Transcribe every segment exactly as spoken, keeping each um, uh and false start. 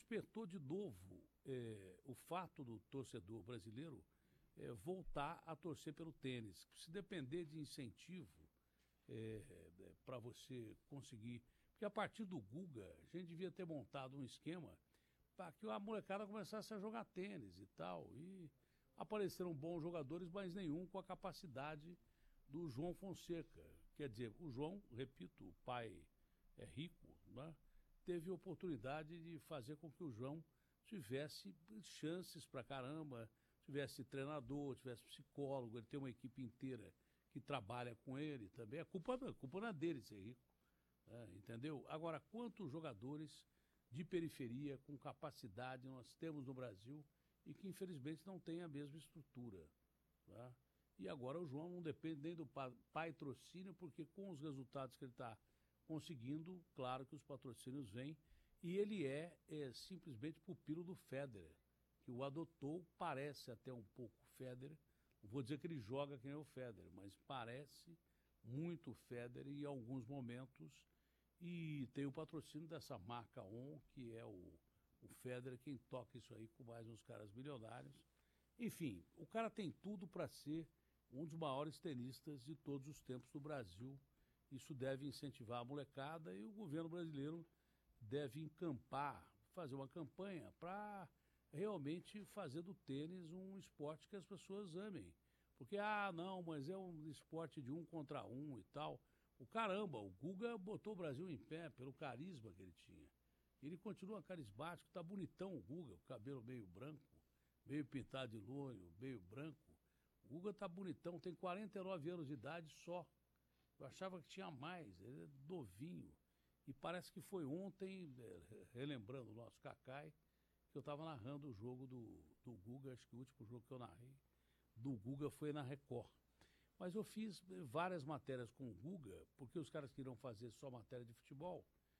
despertou de novo é, o fato do torcedor brasileiro é, voltar a torcer pelo tênis. Se depender de incentivo é, é, para você conseguir... Porque a partir do Guga, a gente devia ter montado um esquema para que a molecada começasse a jogar tênis e tal. E apareceram bons jogadores, mas nenhum com a capacidade do João Fonseca. Quer dizer, o João, repito, o pai é rico, né? Teve oportunidade de fazer com que o João tivesse chances pra caramba, tivesse treinador, tivesse psicólogo, ele tem uma equipe inteira que trabalha com ele também. A culpa, a culpa não é dele ser rico, né? Entendeu? Agora, quantos jogadores de periferia com capacidade nós temos no Brasil e que infelizmente não têm a mesma estrutura, tá? E agora o João não depende nem do patrocínio, porque com os resultados que ele está conseguindo, claro que os patrocínios vêm, e ele é, é simplesmente pupilo do Federer, que o adotou, parece até um pouco Federer, não vou dizer que ele joga que nem o Federer, mas parece muito Federer em alguns momentos, e tem o patrocínio dessa marca On, que é o, o Federer, quem toca isso aí com mais uns caras milionários. Enfim, o cara tem tudo para ser um dos maiores tenistas de todos os tempos do Brasil. Isso deve incentivar a molecada e o governo brasileiro deve encampar, fazer uma campanha para realmente fazer do tênis um esporte que as pessoas amem. Porque, ah, não, mas é um esporte de um contra um e tal. O caramba, o Guga botou o Brasil em pé pelo carisma que ele tinha. Ele continua carismático, tá bonitão o Guga, o cabelo meio branco, meio pintado de loiro, meio branco. O Guga tá bonitão, tem quarenta e nove anos de idade só. Eu achava que tinha mais, ele é novinho. E parece que foi ontem, relembrando o nosso Cacai, que eu estava narrando o jogo do, do Guga, acho que o último jogo que eu narrei do Guga foi na Record. Mas eu fiz várias matérias com o Guga, porque os caras queriam fazer só matéria de futebol,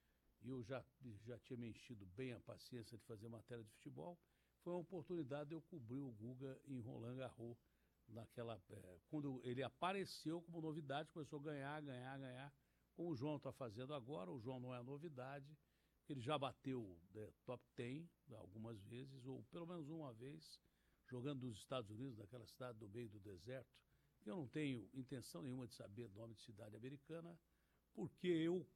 e eu já, já tinha me enchido bem a paciência de fazer matéria de futebol. Foi uma oportunidade de eu cobrir o Guga em Roland Garros, naquela, é, quando ele apareceu como novidade, começou a ganhar, ganhar, ganhar, como o João está fazendo agora. O João não é novidade, ele já bateu né, top dez algumas vezes, ou pelo menos uma vez, jogando nos Estados Unidos, naquela cidade do meio do deserto, que eu não tenho intenção nenhuma de saber o nome de cidade americana, porque eu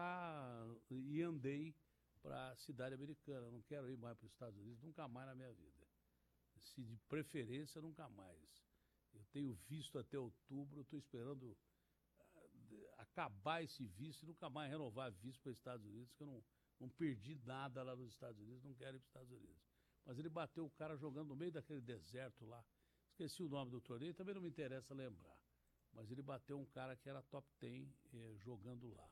cá e andei para a cidade americana, eu não quero ir mais para os Estados Unidos, nunca mais na minha vida. Se de preferência, nunca mais. Eu tenho visto até outubro, eu estou esperando uh, acabar esse visto e nunca mais renovar visto para os Estados Unidos, que eu não, não perdi nada lá nos Estados Unidos, não quero ir para os Estados Unidos. Mas ele bateu o cara jogando no meio daquele deserto lá. Esqueci o nome do torneio, também não me interessa lembrar. Mas ele bateu um cara que era top dez eh, jogando lá.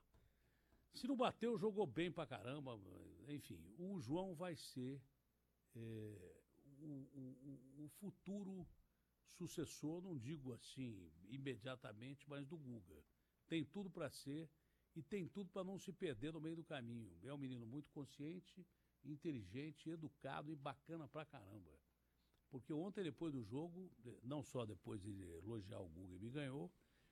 Se não bateu, jogou bem pra caramba. Enfim, o João vai ser eh, o, o, o futuro sucessor, não digo assim imediatamente, mas do Guga. Tem tudo para ser e tem tudo para não se perder no meio do caminho. É um menino muito consciente, inteligente, educado e bacana pra caramba. Porque ontem, depois do jogo, não só depois de elogiar o Guga e me ganhou,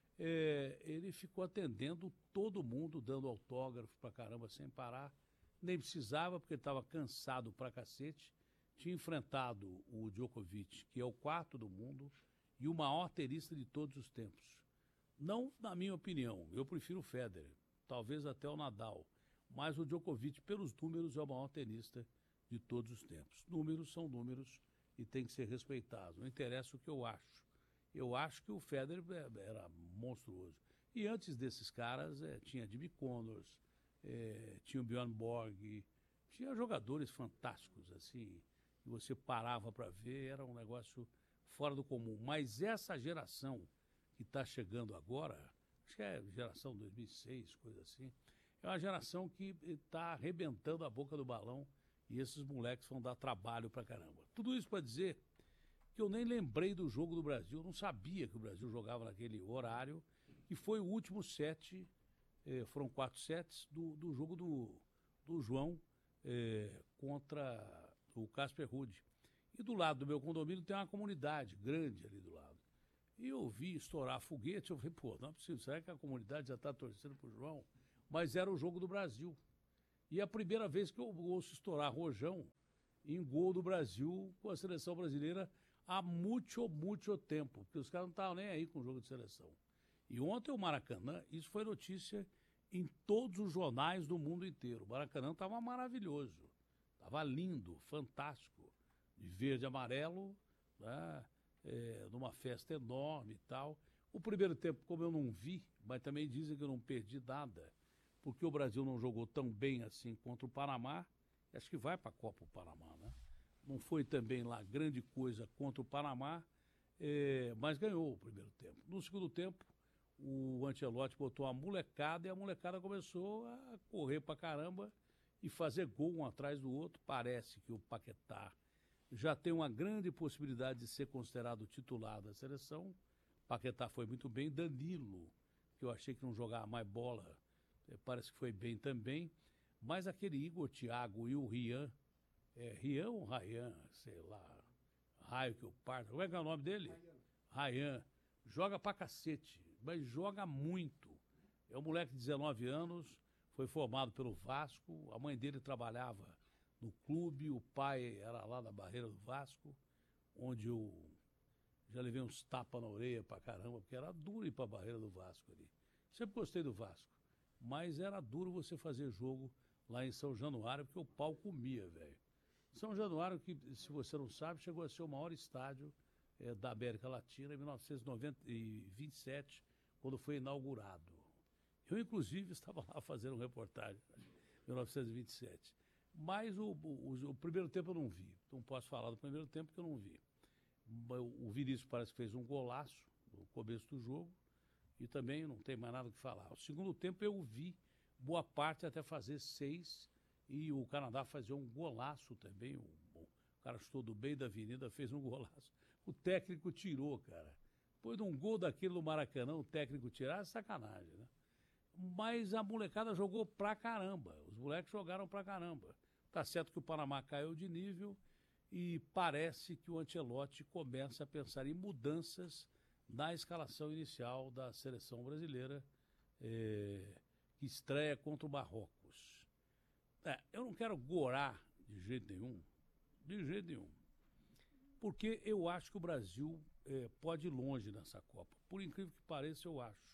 é, ele ficou atendendo todo mundo, dando autógrafo pra caramba sem parar. Nem precisava, porque ele estava cansado pra cacete. Tinha enfrentado o Djokovic, que é o quarto do mundo e o maior tenista de todos os tempos. Não na minha opinião, eu prefiro o Federer, talvez até o Nadal, mas o Djokovic, pelos números, é o maior tenista de todos os tempos. Números são números e tem que ser respeitados, não interessa o que eu acho. Eu acho que o Federer era monstruoso. E antes desses caras, é, tinha Jimmy Connors, é, tinha o Bjorn Borg, tinha jogadores fantásticos, assim, e você parava para ver, era um negócio fora do comum. Mas essa geração que está chegando agora, acho que é geração dois mil e seis, coisa assim, é uma geração que está arrebentando a boca do balão e esses moleques vão dar trabalho pra caramba. Tudo isso para dizer que eu nem lembrei do jogo do Brasil, não sabia que o Brasil jogava naquele horário, que foi o último set, eh, foram quatro sets, do, do jogo do, do João eh, contra o Casper Ruud. E do lado do meu condomínio tem uma comunidade grande ali do lado. E eu vi estourar foguete, eu falei, pô, não é possível, será que a comunidade já está torcendo pro João? Mas era o jogo do Brasil. E é a primeira vez que eu ouço estourar rojão em gol do Brasil com a seleção brasileira há muito, muito tempo, porque os caras não estavam nem aí com o jogo de seleção. E ontem o Maracanã, isso foi notícia em todos os jornais do mundo inteiro. O Maracanã estava maravilhoso, estava lindo, fantástico, de verde e amarelo, né? É, numa festa enorme e tal. O primeiro tempo, como eu não vi, mas também dizem que eu não perdi nada, porque o Brasil não jogou tão bem assim contra o Panamá, acho que vai para a Copa o Panamá, né? Não foi também lá grande coisa contra o Panamá, é, mas ganhou o primeiro tempo. No segundo tempo, o Ancelotti botou a molecada e a molecada começou a correr pra caramba e fazer gol um atrás do outro. Parece que o Paquetá já tem uma grande possibilidade de ser considerado titular da seleção. Paquetá foi muito bem. Danilo, que eu achei que não jogava mais bola, parece que foi bem também. Mas aquele Igor Thiago e o Rian, é Rian ou Ryan, sei lá, raio que eu parto, como é que é o nome dele? Ryan. Joga pra cacete, mas joga muito. É um moleque de dezenove anos, foi formado pelo Vasco, a mãe dele trabalhava no clube, o pai era lá da Barreira do Vasco, onde eu já levei uns tapas na orelha pra caramba, porque era duro ir pra Barreira do Vasco ali. Sempre gostei do Vasco, mas era duro você fazer jogo lá em São Januário, porque o pau comia, velho. São Januário, que, se você não sabe, chegou a ser o maior estádio é, da América Latina em mil novecentos e vinte e sete, quando foi inaugurado. Eu, inclusive, estava lá fazendo reportagem em mil novecentos e vinte e sete. Mas o, o, o primeiro tempo eu não vi. Não posso falar do primeiro tempo porque eu não vi. O Vinícius parece que fez um golaço no começo do jogo e também não tem mais nada o que falar. O segundo tempo eu vi boa parte até fazer seis e o Canadá fazia um golaço também. O, o cara chutou do meio da avenida, fez um golaço. O técnico tirou, cara. Depois de um gol daquele no Maracanã, o técnico tirar é sacanagem, né? Mas a molecada jogou pra caramba. Os moleques jogaram pra caramba. Tá certo que o Panamá caiu de nível e parece que o Ancelotti começa a pensar em mudanças na escalação inicial da seleção brasileira, é, que estreia contra o Marrocos. É, eu não quero gorar de jeito nenhum, de jeito nenhum, porque eu acho que o Brasil é, pode ir longe nessa Copa. Por incrível que pareça, eu acho.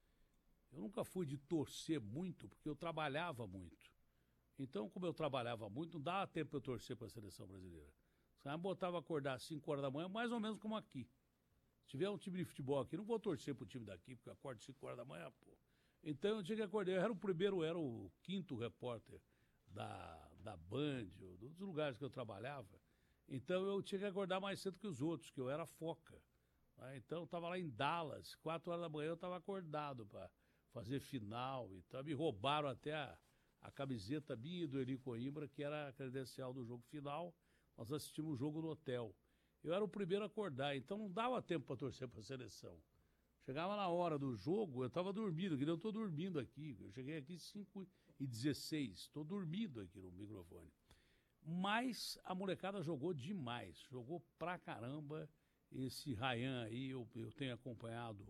Eu nunca fui de torcer muito, porque eu trabalhava muito. Então, como eu trabalhava muito, não dava tempo para eu torcer para a seleção brasileira. Você me botava a acordar às cinco horas da manhã, mais ou menos como aqui. Se tiver um time de futebol aqui, não vou torcer para o time daqui, porque eu acordo às cinco horas da manhã, pô. Então, eu tinha que acordar. Eu era o primeiro, eu era o quinto repórter da, da Band, dos lugares que eu trabalhava. Então, eu tinha que acordar mais cedo que os outros, que eu era foca. Então, eu estava lá em Dallas, quatro horas da manhã, eu estava acordado para fazer final e tal. Me roubaram até a, a camiseta minha e do Eli Coimbra, que era a credencial do jogo final. Nós assistimos o jogo no hotel. Eu era o primeiro a acordar, então não dava tempo para torcer para a seleção. Chegava na hora do jogo, eu estava dormindo, que eu estou dormindo aqui. Eu cheguei aqui cinco e dezesseis, estou dormindo aqui no microfone. Mas a molecada jogou demais, jogou pra caramba. Esse Ryan aí, eu, eu tenho acompanhado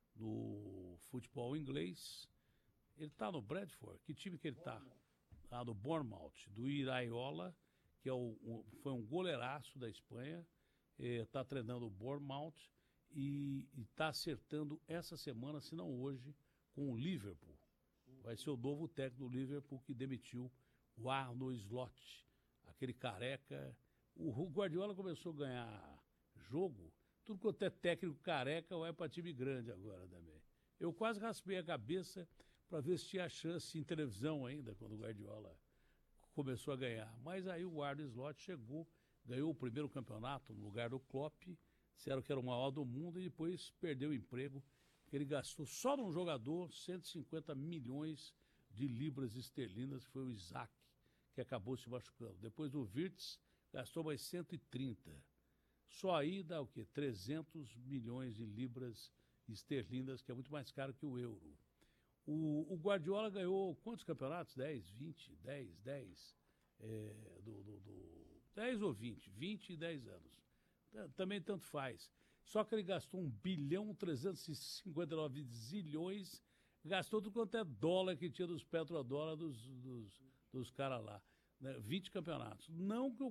no futebol inglês. Ele tá no Bradford? Que time que ele tá? Ah, no Bournemouth, do Iraola, que é o, um, foi um goleiraço da Espanha. Está treinando o Bournemouth e está acertando essa semana, se não hoje, com o Liverpool. Vai ser o novo técnico do Liverpool que demitiu o Arne Slot, aquele careca. O Guardiola começou a ganhar jogo, tudo quanto é técnico careca vai para time grande agora também. Eu quase raspei a cabeça para ver se tinha chance em televisão ainda, quando o Guardiola começou a ganhar. Mas aí o Arne Slot chegou, ganhou o primeiro campeonato no lugar do Klopp, disseram que era o maior do mundo e depois perdeu o emprego, porque ele gastou só num jogador cento e cinquenta milhões de libras esterlinas, que foi o Isaac, que acabou se machucando. Depois do Wirtz, gastou mais cento e trinta. Só aí dá o quê? trezentos milhões de libras esterlinas, que é muito mais caro que o euro. O, o Guardiola ganhou quantos campeonatos? dez, vinte, dez, dez, é, do, do, do, dez ou vinte, vinte e dez anos. Também tanto faz. Só que ele gastou um bilhão trezentos e cinquenta e nove zilhões, gastou tudo quanto é dólar que tinha dos petrodólares dos, dos, dos caras lá. Né? vinte campeonatos. Não que o